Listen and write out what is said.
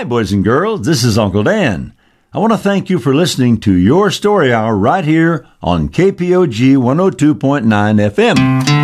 Hi, boys and girls. This is Uncle Dan. I want to thank you for listening to Your Story Hour right here on KPOG 102.9 FM.